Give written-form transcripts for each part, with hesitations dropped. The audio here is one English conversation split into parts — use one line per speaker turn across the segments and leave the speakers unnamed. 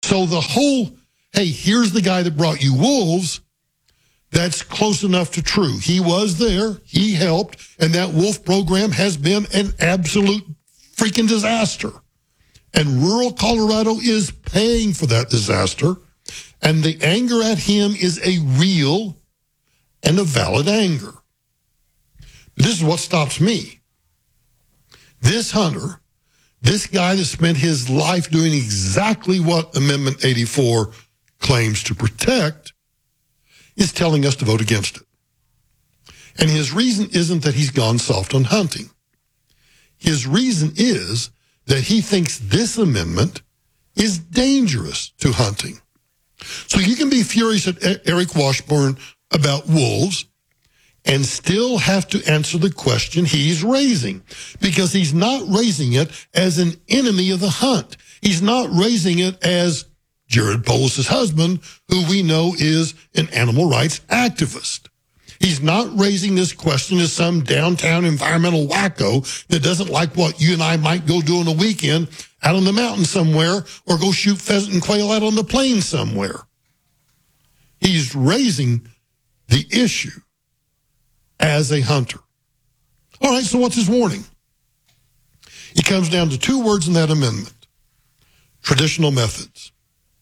So the whole, hey, here's the guy that brought you wolves, that's close enough to true. He was there, he helped, and that wolf program has been an absolute freaking disaster. And rural Colorado is paying for that disaster, and the anger at him is a real and a valid anger. This is what stops me. This hunter, this guy that spent his life doing exactly what Amendment 84 claims to protect, is telling us to vote against it. And his reason isn't that he's gone soft on hunting. His reason is that he thinks this amendment is dangerous to hunting. So you can be furious at Eric Washburn about wolves and still have to answer the question he's raising, because he's not raising it as an enemy of the hunt. He's not raising it as Jared Polis's husband, who we know is an animal rights activist. He's not raising this question as some downtown environmental wacko that doesn't like what you and I might go do on a weekend out on the mountain somewhere, or go shoot pheasant and quail out on the plains somewhere. He's raising the issue as a hunter. All right, so what's his warning? It comes down to two words in that amendment: traditional methods.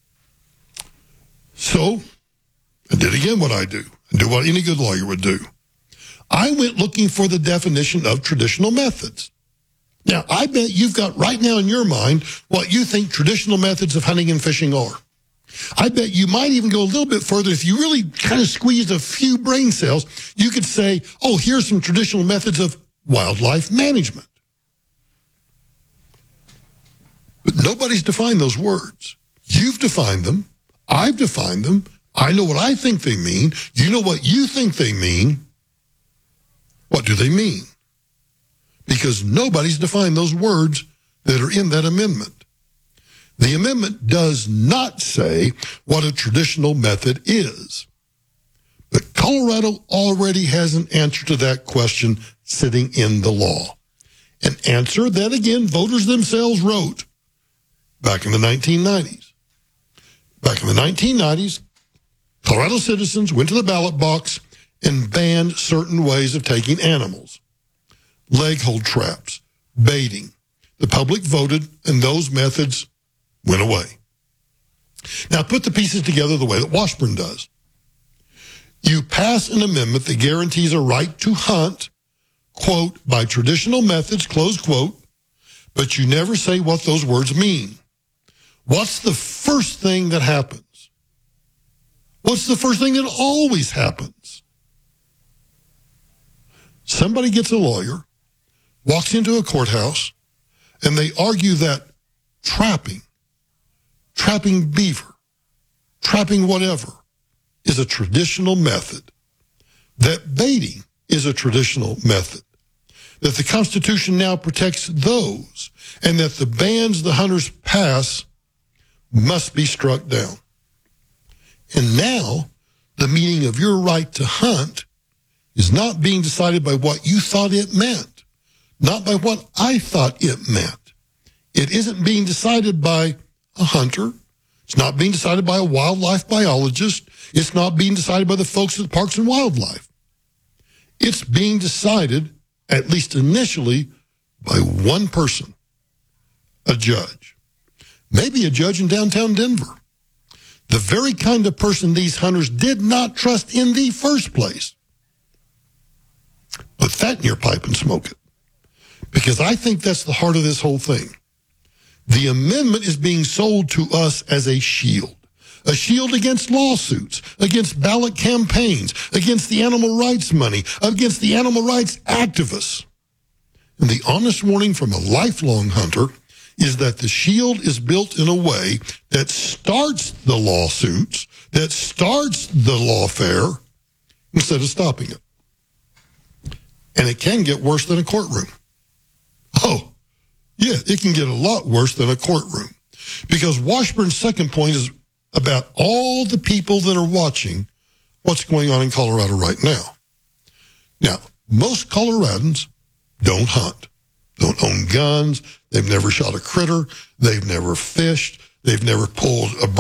So, I did again what I do. I do what any good lawyer would do. I went looking for the definition of traditional methods. Now, I bet you've got right now in your mind what you think traditional methods of hunting and fishing are. I bet you might even go a little bit further. If you really kind of squeezed a few brain cells, you could say, oh, here's some traditional methods of wildlife management. But nobody's defined those words. You've defined them. I've defined them. I know what I think they mean. You know what you think they mean. What do they mean? Because nobody's defined those words that are in that amendment. The amendment does not say what a traditional method is. But Colorado already has an answer to that question sitting in the law. An answer that, again, voters themselves wrote back in the 1990s. Back in the 1990s, Colorado citizens went to the ballot box and banned certain ways of taking animals. Leg hold traps, baiting. The public voted, and those methods went away. Now put the pieces together the way that Washburn does. You pass an amendment that guarantees a right to hunt, quote, by traditional methods, close quote, but you never say what those words mean. What's the first thing that happens? What's the first thing that always happens? Somebody gets a lawyer, walks into a courthouse, and they argue that trapping beaver, trapping whatever, is a traditional method, that baiting is a traditional method, that the Constitution now protects those, and that the bans the hunters pass must be struck down. And now, the meaning of your right to hunt is not being decided by what you thought it meant, not by what I thought it meant. It isn't being decided by a hunter. It's not being decided by a wildlife biologist. It's not being decided by the folks at Parks and Wildlife. It's being decided, at least initially, by one person, a judge. Maybe a judge in downtown Denver. The very kind of person these hunters did not trust in the first place. Put that in your pipe and smoke it. Because I think that's the heart of this whole thing. The amendment is being sold to us as a shield against lawsuits, against ballot campaigns, against the animal rights money, against the animal rights activists. And the honest warning from a lifelong hunter is that the shield is built in a way that starts the lawsuits, that starts the lawfare, instead of stopping it. And it can get worse than a courtroom. Oh, yeah, it can get a lot worse than a courtroom. Because Washburn's second point is about all the people that are watching what's going on in Colorado right now. Now, most Coloradans don't hunt, don't own guns, they've never shot a critter, they've never fished, they've never pulled a